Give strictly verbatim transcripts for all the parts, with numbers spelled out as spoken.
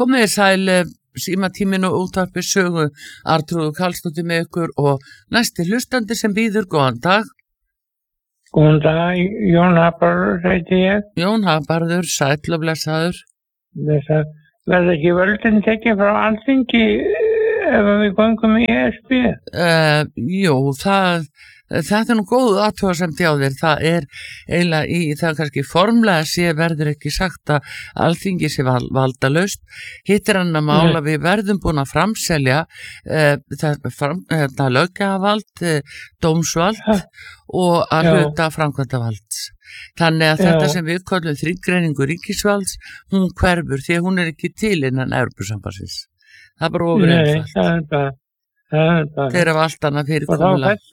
Komið þér sæl, símatíminn og útvarpið Sögu, Arnþrúður Karlsdóttir með ykkur og næsti hlustandi sem býður, góðan dag. Góðan dag, Jón Habarður heiti ég. Jón Habarður, sæll og blessaður. Blessaður. Verður ekki völdin tekið frá Alþingi ef við göngum í E S B? Uh, jú, það, þetta er nú góð athugasemd hjá þér. Það er eiginlega í, það kannski formlega sé verður ekki sagt að Alþingi sé val, valdalaust. Hitt er hann að mála, mm. við verðum búin að framselja uh, þetta, fram, þetta löggjafarvald, uh, dómsvald ja. og að Já. hluta framkvæmdavalds. Þannig að Já. þetta sem við kallum þrígreiningu ríkisvalds, hún hverfur því að hún er ekki til innan Evrópusambandsins. Það er bara ofur Nei, einfalt. það er bara, það er bara. Þeir eru allt annað fyrirkomulag.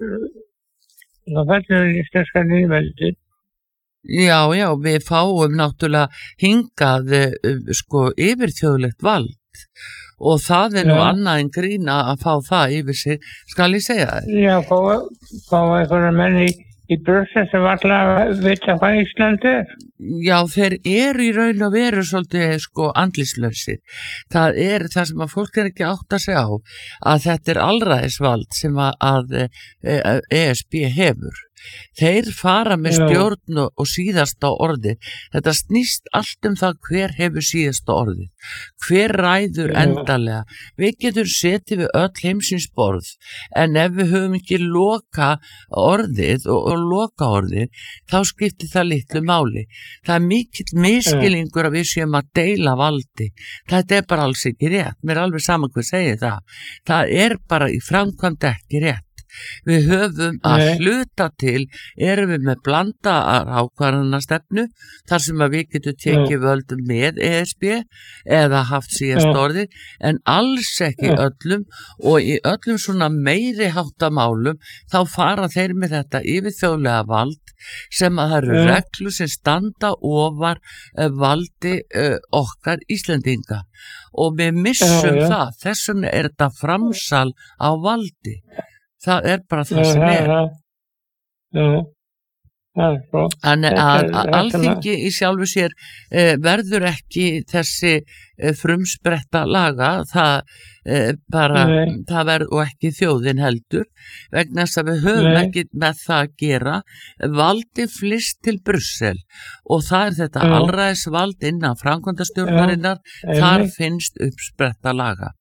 Og þá fellur íslenska lýðveldi. Já, já, við fáum náttúrulega hingað sko yfirþjóðlegt vald og það er nú Já. annað en grína að fá það yfir sig, skal ég segja þér. Já, fá, fá einhverja menn í í Brussel sem alltaf vita hvað Ísland er. Já, þeir eru í raun og veru svolítið sko andlýslausir. Það er það sem að fólk er ekki átt að segja á að þetta er alræðisvald sem að, að E S B hefur. Þeir fara með stjórn og, og síðasta orði. Þetta snýst allt um það hver hefur síðasta orði. Hver ræður endalega. Við getum setið við öll heimsins borð, en ef við höfum ekki loka orðið og, og loka orðið, þá skiptir það litlu máli. Það er mikill miskilingur að við séum að deila valdi. Þetta er bara alls ekki rétt. Mér er alveg saman hvað segir það. Það er bara í framkvæmd ekki rétt. Við höfum að Nei. hluta til, erum við með blanda ákvarðanastefnu, þar sem að við getum tekið völdum með E S B eða haft síðast orðið, en alls ekki öllum og í öllum svona meiri háttamálum þá fara þeir með þetta yfirþjóðlega vald sem að það eru reglur sem standa ofar uh, valdi uh, okkar Íslendinga og við missum það, þess vegna er þetta framsal á valdi. Það er bara það sem er. Já, það er svo. Þannig að Alþingi í sjálfu sér eh, verður ekki þessi eh, frumspretta laga, það eh, bara, Nei. það verður og ekki þjóðin heldur, vegna þess að við höfum Nei. ekki með það að gera, valdi flist til Brussel og það er þetta Já. alræðisvald innan framkvæmdastjórnarinnar, þar finnst uppspretta laga.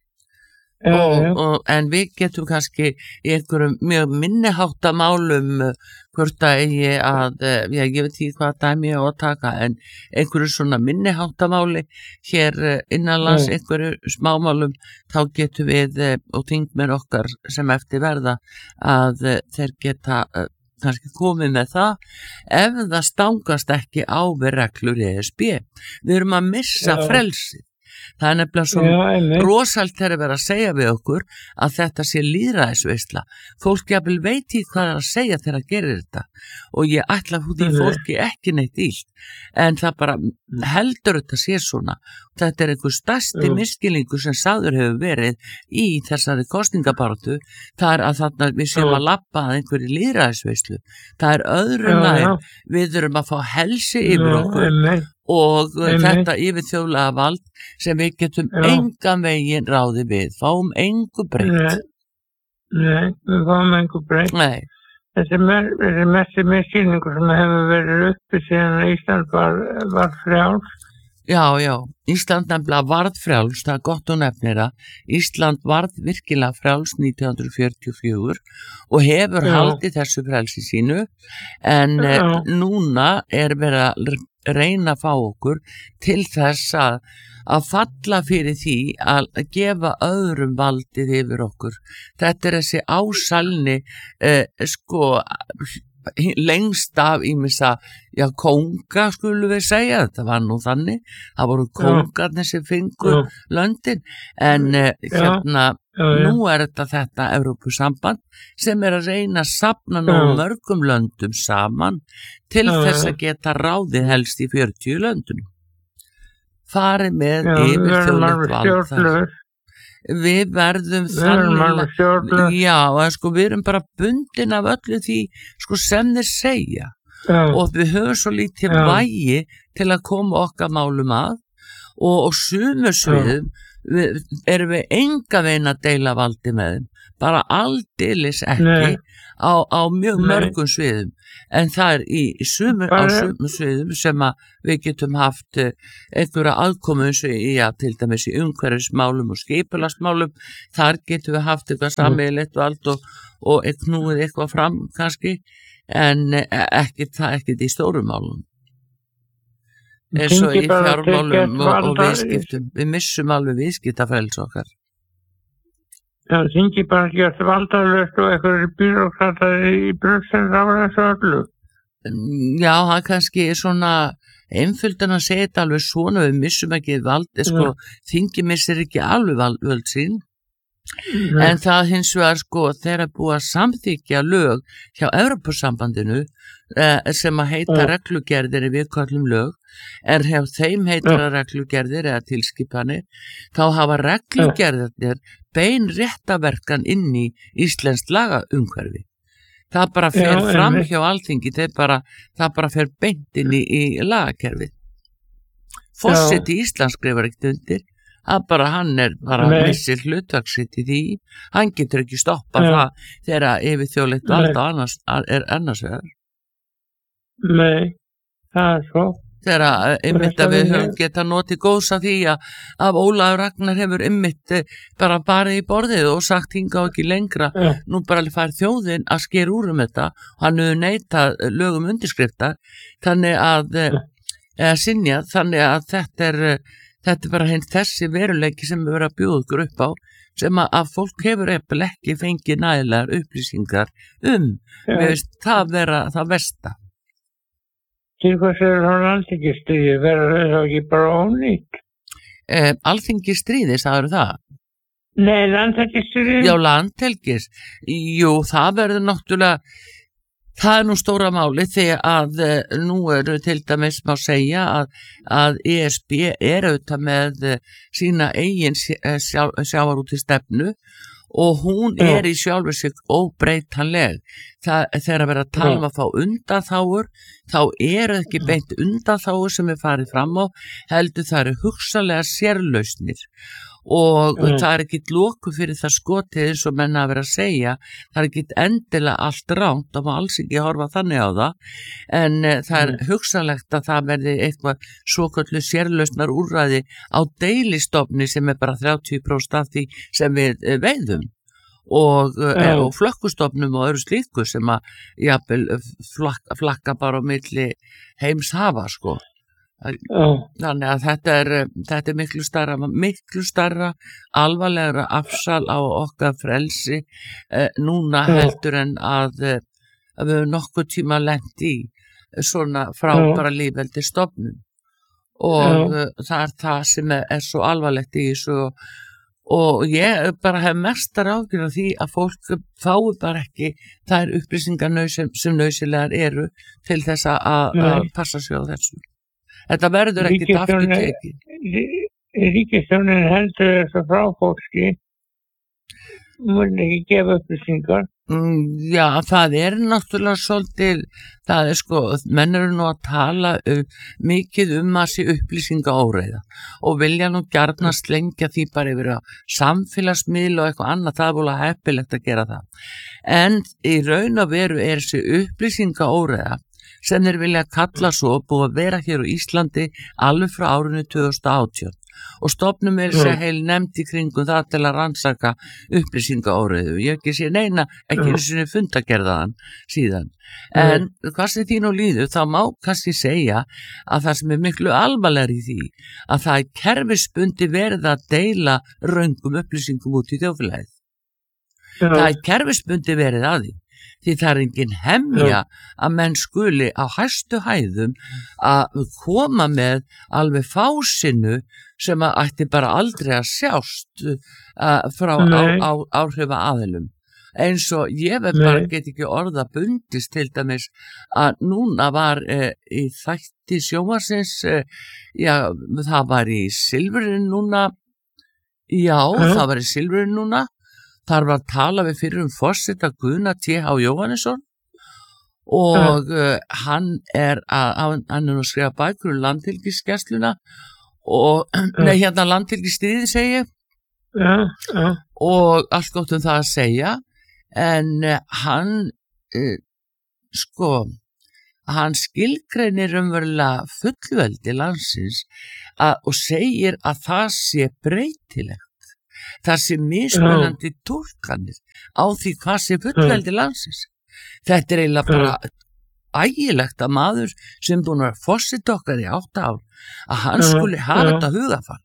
Og, og, en við getum kannski í einhverjum mjög minniháttamálum hvort að eigi að, já, ég veit ekki hvað dæmi ég á að taka, en einhverju svona minniháttamáli hér innanlands, einhverju smámálum, þá getum við og þingmenn okkar sem eftir verða að þeir geta kannski komið með það ef það stangast ekki á við reglur E S B. Við erum að missa frelsið. Það er nefnilega svo rosalt þegar að vera að segja við okkur að þetta sé lýðræðisveisla. Fólk jafnvel veit í hvað er að segja þegar að gera þetta og ég ætla að því fólki ekki neitt illt, en það bara heldur þetta sé svona. Þetta er einhver stærsti misskilningur sem sagður hefur verið í þessari kosningabaráttu, það er að þarna við séum að labba að einhverju lýðræðisveislu. Það er öðru nær, við þurfum að fá helsi yfir okkur og þetta yfirþjóðlega vald sem við getum engan veginn ráði við, fáum engu breytt. Nei, við fáum engu breytt. Nei. Þetta er mesti misskilningur sem hefur verið uppi síðan að Ísland var, var frjáls. Já, já, Ísland nefnilega varð frjáls, það er gott að nefnir það. Ísland varð virkilega frjáls nítján hundruð fjörutíu og fjögur og hefur já. haldið þessu frjálsi sínu, en já. núna er verið að reyna að fá okkur til þess að, að falla fyrir því að gefa öðrum valdið yfir okkur. Þetta er þessi ásalni eh, sko lengst af ímissa já, kónga skulum við segja, þetta var nú þannig, það voru kóngarnir sem fengu já. löndin, en eh, hérna já, já. nú er þetta þetta Evrópusamband sem er að reyna að safna nú mörgum löndum saman til já, þess að geta ráðið helst í fjörutíu löndum. Farið með yfirþjóðlegt vald þar. Við verðum þannig, já, sko, við erum bara bundin af öllu því sko, sem þeir segja já. og við höfum svo lítið vægi til að koma okkar málum að og, og sumu sviðum við, erum við enga veginn að deila valdi með þeim, bara aldeilis ekki á, á mjög Nei. mörgum sviðum, en það er í, í sumu, á sumu sviðum sem að við getum haft einhverja aðkomu eins og í að til dæmis í umhverfismálum og skipulagsmálum, þar getum við haft eitthvað sameiginlegt vald og, og knúið eitthvað fram kannski, en ekkert það ekkert í stórum málum. Eins og í fjármálum og, og viðskiptum. Við missum alveg viðskiptafrelsi okkar. Það þingi bara gert valdalaust og eitthvað bírókratar í Brussel á þessu öllu. Já, það kannski er svona einföldan að segja þetta alveg svona, við missum ekki valdi, sko, þingi missir ekki alveg völd sín. Nei. En það hins vegar sko þegar er búið að samþykja lög hjá Evrópusambandinu eh, sem að heita ja. reglugerðir við kallum lög, er hjá þeim heitra ja. reglugerðir eða tilskipanir, þá hafa reglugerðir bein réttaverkan inn í íslenskt lagaumhverfi. Það bara fer ja, fram hjá Alþingi, það bara, það bara fer beint inn í, í lagakerfið. Forseti ja. Íslands skrifar ekkert undir, að bara hann er bara missir hlutverksitt í því, hann getur ekki stoppa ja. það þegar yfir þjóðlegt vald annars, er annars vegar. Nei, það er svo. Þegar einmitt að við höfum geta notið góðs að því að, að Ólafur Ragnar hefur einmitt bara barið í borðið og sagt hinga og ekki lengra, ja. nú bara fær þjóðin að sker úr um þetta, hann hefur neitað lögum undirskrifta, þannig að, ja. eða sinja, þannig að þetta er Þetta er bara hinn þessi veruleiki sem við verðum að bjóða okkur upp á, sem að, að fólk hefur ekki fengið nægilegar upplýsingar um, ja. við veist, það vera það versta. Til hvað séu það alþingistríði, verður það ekki bara ónýtt? Eh, alþingistríði, sagður það? Nei, landhelgisstríði. Já, landhelgis. Jú, það verður náttúrulega, það er nú stóra máli þegar að nú eru til dæmis má segja að, að E S B er auðvitað með sína eigin sjá, sjávarúti stefnu og hún ja. er í sjálfu sig óbreytanleg. Það, þegar að vera að tala um að fá undanþágur, þá eru ekki beint undanþágur sem er farið fram á, heldur það eru hugsanlega sérlausnir. Og mm. það er ekki loku fyrir það skotið eins og menna að vera að segja, það er ekki endilega allt ránt, það má alls ekki horfa þannig á það, en uh, það er mm. hugsanlegt að það verði eitthvað svoköllu sérlausnar úrræði á deilistofni sem er bara þrjátíu prósent af því sem við uh, veiðum og, uh, mm. og flökkustofnum og öðru slíku sem að jafnvel flakka, flakka bara á milli heims hafa sko. Oh. Þannig að þetta er, þetta er miklu starra, miklu starra alvarlegra afsal á okkar frelsi eh, núna oh. heldur en að, að við höfum nokkuð tíma lent í svona frábæra oh. lífveldi stofnum og oh. uh, það er það sem er, er svo alvarlegt í þessu og, og ég bara hef mestar ágjörð af því að fólk fái bara ekki þær upplýsingar sem, sem nauðsynlegar eru til þess að oh. passa sig á þessu. Þetta verður ekki aftur tekið. Ríkisstjórnin heldur þessu frá fólki, mun ekki gefa upplýsingar. Mm, já, það er náttúrulega svolítið, það er sko, menn eru nú að tala um, mikið um að sé upplýsinga óreiða og vilja nú gjarna slengja því bara yfir að samfélagsmiðl og eitthvað annað, það er búin heppilegt að gera það. En í raun og veru er þessi upplýsinga óreiða sem þeir vilja kalla svo búið að vera hér á Íslandi alveg frá árinu tvö þúsund og átján og stofnum er sér heil nefnd í kringum það til að rannsaka upplýsingaóreiðu. Ég hef ekki séð neina, ekki einu sinni fundagerðaðan síðan. En hvað sem því nú líður, þá má kannski segja að það sem er miklu alvarlegri í því að það er kerfisbundi verið að deila röngum upplýsingum út í þjóðfélagið. Það er kerfisbundi verið að því. Því það er engin hemja að menn skuli á hæstu hæðum að koma með alveg fásinu sem að ætti bara aldrei að sjást uh, frá á, á, áhrifa aðilum. Eins og ég veit bara get ekki orða bundist til dæmis að núna var uh, í þætti sjónvarpsins, uh, já það var í Silfrinu núna, já mm. það var í Silfrinu núna, þar var að tala við fyrir um forseta Guðna T H Jóhannesson og uh, hann er að, hann er að skrifa bækur um landhelgisgæsluna og nei, hérna landhelgi stríði segi ég já, já. og allt gott um það að segja en hann uh, sko hann skilgreinir umverulega fullveldi landsins að, og segir að það sé breytilegt það sé mismunandi túlkanir á því hvað sé fullveldi landsins þetta er eiginlega bara ægilegt að maður sem búin að forseta okkar í átta ár að hann skuli hafa þetta hugafall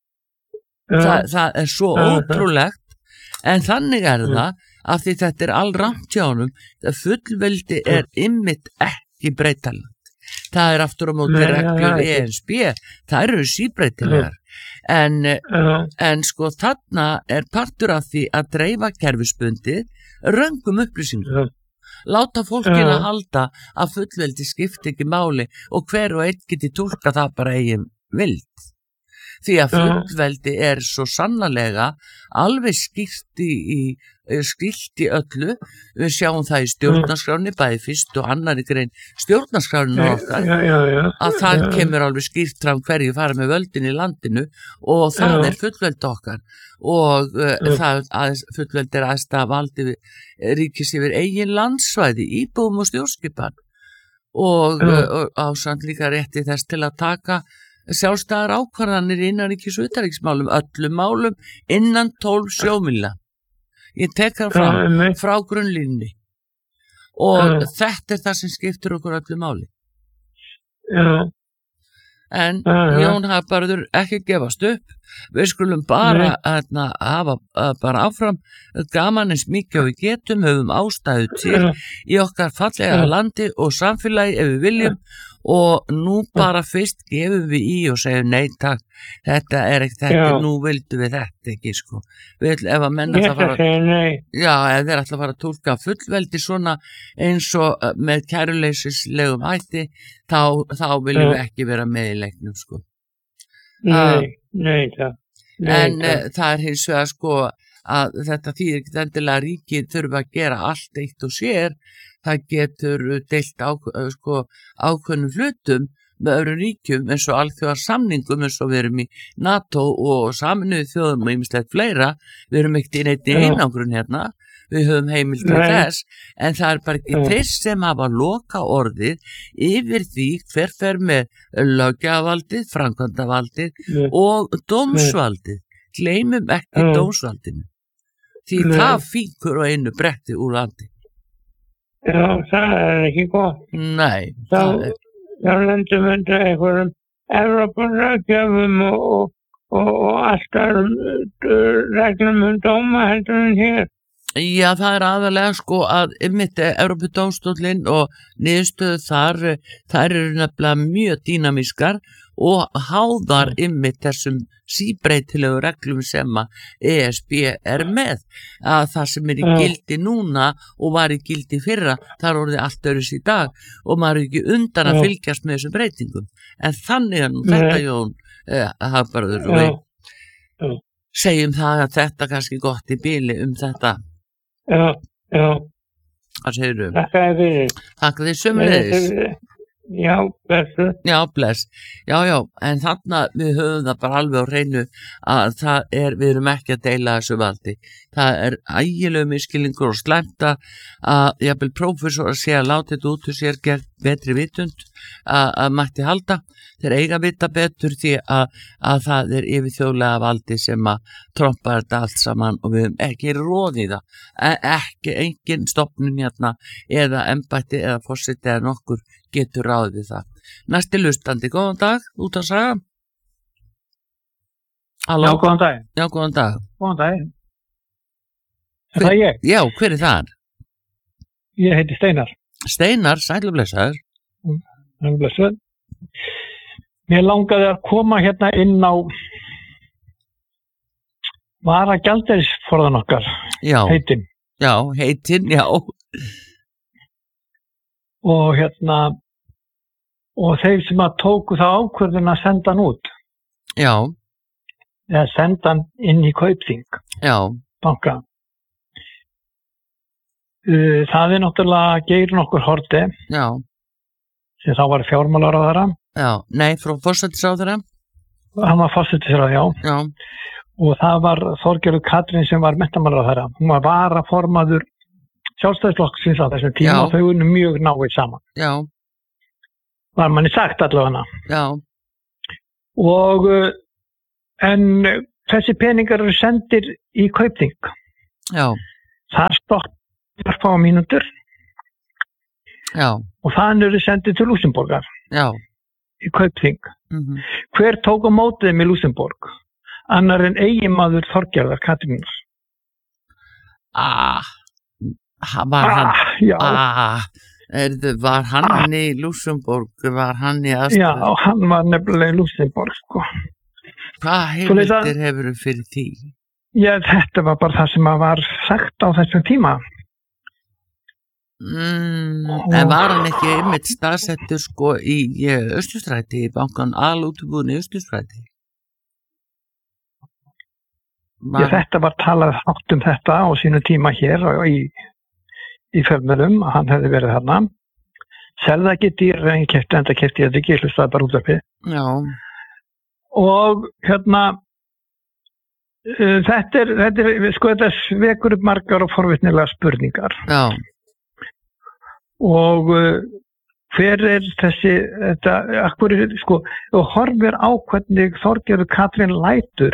Þa, það er svo ótrúlegt en þannig er það af því þetta er allramt hjá honum að fullveldi er ymmit ekki breytaland það er aftur á móti reglur E S B það eru síbreytilegar en, en sko þarna er partur af því að dreifa kerfisbundið röngum upplýsingum láta fólkinu að halda að fullveldi skipti ekki máli og hver og einn geti túlka það bara eigin vild því að fullveldi er svo sannarlega alveg skýrt í, í skýrt í öllu við sjáum það í stjórnarskráni bæði fyrst og annari grein stjórnarskráni okkar já, já, já, að það já. kemur alveg skýrt fram hverju fara með völdin í landinu og það já. Er fullveldi okkar og uh, það að fullveldi er aðstæða valdi ríkis yfir eigin landsvæði íbúum og stjórnskipan og, uh, og ásamt líka rétti þess til að taka sjálfstæðar ákvarðanir innan ríkis og utanríkismálum, öllum málum innan tólf sjómílna. Ég tek það fram frá grunnlínunni og já. Þetta er það sem skiptir okkur öllu máli. Já. En já, já. Jón Hagbarður ekki gefast upp, við skulum bara hérna, hafa bara áfram gaman eins mikið og við getum, höfum ástæðu til já. Í okkar fallega já. Landi og samfélagi ef við viljum já. Og nú bara fyrst gefum við í og segjum nei takk, þetta er ekki þetta, nú vildum við þetta ekki sko. Við ætlum ef að menna að fara já, ef þeir ætla að fara að túlka fullveldi svona eins og með kæruleysislegum hætti, þá, þá viljum já. Við ekki vera með í leiknum sko. Nei, uh, nei það. En uh, það er hins vegar sko að þetta þýðir ekki endilega ríkið þurfa að gera allt eitt og sér, það getur deilt á, sko, ákveðnum hlutum með öðrum ríkjum eins og alþjóðar samningum eins og við erum í NATO og Sameinuðu þjóðum og ýmislegt fleira, við erum ekkert í neitt í einangrun hérna, við höfum heimild til þess, en það er bara ekki þeir sem hafa loka orðið yfir því hver fer með löggjafarvaldið, framkvæmdavaldið Nei. Og dómsvaldið, gleymum ekki Nei. Dómsvaldinu, því Nei. Það fíkur á einu bretti úr landi. Já, það er ekki gott. Nei. Þá, er... þá lendum við undir einhverjum Evrópuröggjöfum og, og, og, og alltaf reglum um dóma heldur en hér. Já, það er aðalega sko að einmitt Evrópudómstóllinn og niðurstöðu þar, þær eru nefnilega mjög dýnamískar og háðar einmitt þessum síbreytilegu reglum sem að E S B er með að það sem er í gildi núna og var í gildi fyrra, þar orðið allt öðruvísi í dag og maður er ekki undan að fylgjast með þessum breytingum en þannig er nú þetta Jón eh, Hagbarður og við segjum það að þetta kannski gott í bili um þetta. Já, já. Hvað segirðu? Takk að þið. Takk að þið sömuleiðis. Já, blessu. Já, bless. Já, já, en þarna við höfum það bara alveg á hreinu að það er, við erum ekki að deila þessu valdi. Það er ægilega miskilningur og slæmt að jafnvel prófessor að sé að láta þetta út og sér gert betri vitund að, að mætti halda. Þeir eiga vita betur því að, að það er yfirþjóðlega valdi sem að trompa þetta allt saman og við höfum ekki róð í það. E- ekki, engin stofnun hérna eða embætti eða forseti eða nokkur getur ráðið við það. Næsti hlustandi, góðan dag, út að saga. Halló? Já, góðan dag. Já, góðan dag. Góðan dag. Er það ég? Já, hver er það? Ég heiti Steinar. Steinar, sæl og blessaður. Sæl og blessaður. Mér langaði að koma hérna inn á vara gjaldeyrisforðan okkar. Já. Heitin. Já, heitin, já. Og hérna og þeir sem að tóku það ákvörðun að senda hann út. Já. Eða senda hann inn í Kaupþing. Já. Banka. Það er náttúrulega Geir nokkur Haarde. Já. Sem þá var fjármálaráðherra. Já, nei, frá forsætisráðherra. hann var forsætisráðherra, já. Já. Og það var Þorgerður Katrín sem var menntamálaráðherra. Hún var varaformaður Sjálfstæðisflokksins á þessum tíma Já. og þau unnu mjög náið saman. Já. Var manni sagt allavega. Já. Og en þessi peningar eru sendir í Kaupþing. Já. Það stoppar fá mínútur. Já. Og þannig eru sendir til Lúxemborgar. Já. Í Kaupþing. Mm-hmm. Hver tók á mótið með Lúxemborg? Annar en eiginmaður Þorgerðar Katrínar. Ah, var hann, ah, já. ah, erðu, var hann ah. í Lúxemborg, var hann í aðstöðu? Já, hann var nefnilega í Lúxemborg, sko. Hvað heimildir hefur þú fyrir því? Já, þetta var bara það sem var sagt á þessum tíma. Mm, en var hann ekki einmitt staðsettur sko í Austurstræti, í bankan alútibúðinni í Austurstræti? Var... Já, þetta var talað hátt um þetta á sínu tíma hér í, í fjölmiðlum að hann hefði verið þarna. Selða ekki dýr en kefti, enda kefti ég þetta ekki, hlustaði bara út af því. Já. Og hérna, uh, þetta er, þetta er, sko þetta vekur upp margar og forvitnilega spurningar. Já. Og uh, hver er þessi, þetta, akkur, sko, og horfir á hvernig Þorgerður Katrín lætur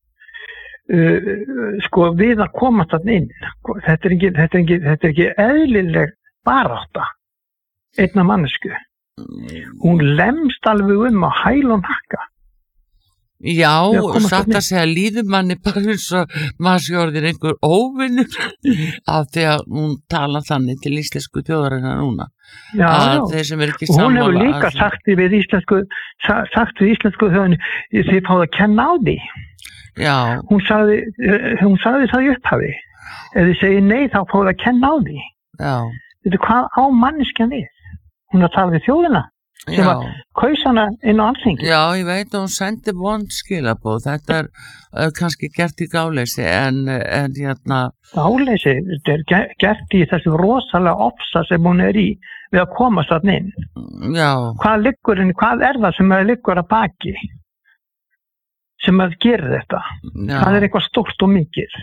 Uh, sko við að komast þarna inn. Þetta er ekki, þetta er ekki, þetta er ekki eðlileg barátta einna mannesku. Hún lemst alveg um á hæl og hnakka. Já, satt að segja líður manni bara eins og maður sé orðin einhver óvinnur af því að hún tala þannig til íslensku þjóðarinnar núna. Já, já. Þeir sem er ekki og hún sammála hefur líka að... sagt við íslensku, sagt við íslensku þjóðinni, þið fáðu að kenna á því. Já. Hún sagði, hún sagði það í upphafi. Ef þið segir nei þá fáðu að kenna á því. Já. Þetta er hvað á manneskjan við. Hún er að tala við þjóðina sem að kaus hana inn á Alþingi. Já, ég veit að hún sendi vond skilabóð. Þetta er uh, kannski gert í gáleysi en, en hérna... Gáleysi, þetta er gert í þessu rosalega ofsa sem hún er í við að komast þarna inn. Já. Hvað liggur inn, hvað er það sem er liggur að baki? Sem að gera þetta. Já. Það er eitthvað stórt og mikið.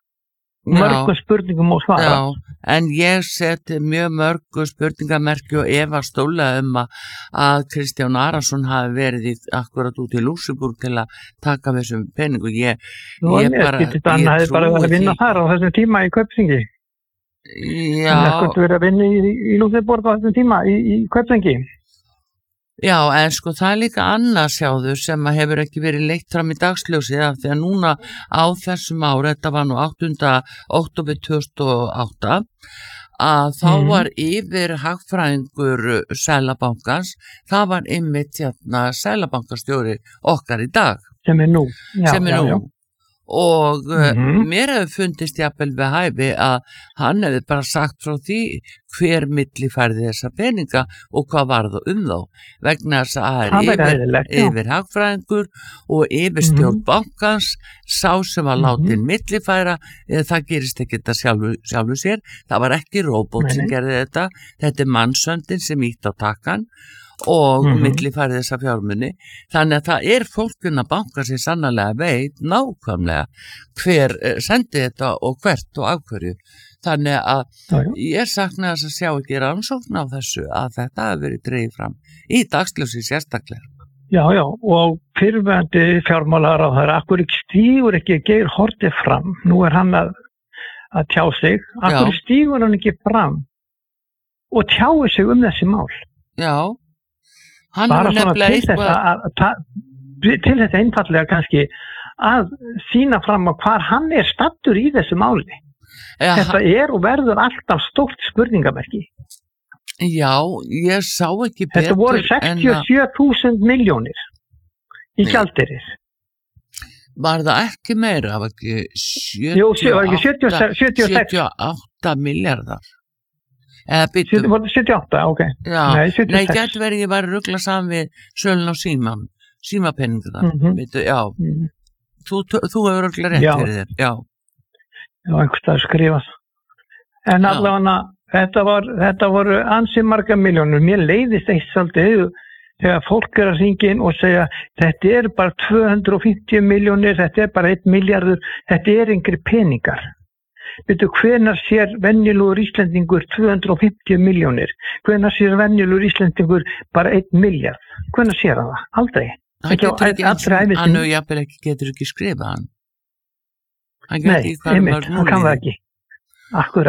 Mörgum spurningum og svara. Já, en ég seti mjög mörgu spurningamerki og efa stóla um að Kristján Arason hafi verið í, akkurat út í Lúxemborg til að taka þessum peningu. Ég, Nú, ég bara, ég trúi því. Það hefði bara verið að vinna þar á þessum tíma í Kaupþingi. Já. Það hefði verið að vinna í, í Lúxemborg á þessum tíma í, í Kaupþingi. Já, en sko það er líka annað sjáðu sem að hefur ekki verið leitt fram í dagsljósið af því að núna á þessum ári, þetta var nú áttunda október tvö þúsund og átta, að þá mm. var yfir hagfræðingur Seðlabankans, það var einmitt hérna Seðlabankastjóri okkar í dag. Sem er nú. Já, sem er já, nú. Já. Og mm-hmm. mér hefur fundist jafnvel við hæfi að hann hefði bara sagt frá því hver milli færði þessa peninga og hvað var það um þá vegna þess að það er yfir, yfir hagfræðingur og yfir stjórn mm-hmm. bankans sá sem að láti mm-hmm. milli færa, það gerist ekki þetta sjálfu, sjálfu sér, það var ekki robot Nei. sem gerði þetta, þetta er mannsöndin sem ítt á takkan og mm-hmm. milli færði þessa fjármunni þannig að það er fólkun að banka sem sannarlega veit nákvæmlega hver sendi þetta og hvert og af hverju þannig að já, já. ég sakna þess að sjá ekki rannsókn á þessu að þetta hafi verið dreigð fram í dagsljósi sérstaklega. Já, já, og fyrrverandi fjármálaráðherra akkur stígur ekki Geir Haarde fram, nú er hann að, að tjá sig, akkur stígur hann ekki fram og tjáir sig um þessi mál. Já. Hann bara svona til eitthvað... þess að, að til þess einfallega kannski að sína fram á hvar hann er stattur í þessu máli. Ja, þetta hann... er og verður alltaf stórt spurningamerki. Já, ég sá ekki betur. Þetta voru sextíu og sjö þúsund milljónir í gjaldeyrir. Var það ekki meira? Það var ekki sjötíu og átta, sjötíu og átta milljarðar. sjötíu og átta, ok. Já, nei, nei gæti verið ég var að ruggla saman við sölun á síman, símapenningu þar, mm-hmm. veitu, já. Mm-hmm. Þú, þú hefur ruggla rétt já. fyrir þér, já. Já, einhverstað skrifað. En allavega, þetta, var, þetta voru ansi marga miljónur. Mér leiðist eitt svolítið, þegar fólk er að hringja inn og segja þetta er bara tvö hundruð og fimmtíu milljónir, þetta er bara einn milljarður, þetta er yngri peningar. Veitu, hvenær sér venjulegur Íslendingur tvö hundruð og fimmtíu milljónir? Hvenær sér venjulegur Íslendingur bara einn milljarð? Hvenær sér hann það? Aldrei. Hann getur ekki, hann og jafnvel ekki getur ekki skrifa hann. Hann Nei, einmitt, hann kann það ekki. Akkurat.